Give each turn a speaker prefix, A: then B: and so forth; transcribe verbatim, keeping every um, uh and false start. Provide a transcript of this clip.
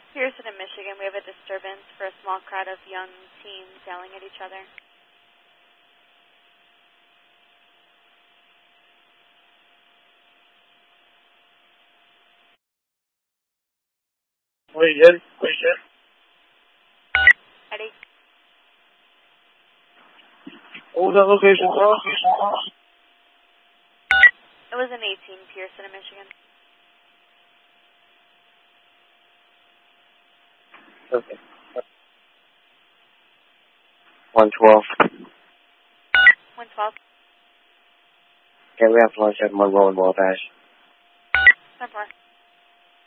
A: Pearson in Michigan, we have a disturbance for a small crowd of young teens yelling at each other.
B: Wait, yes, wait, yes.
A: Eddie?
B: What was that location?
A: It was an eighteen, Pearson in Michigan.
B: Okay. one twelve.
A: one twelve.
B: Okay, we have lunch at Monroe and Wabash.
A: ten four.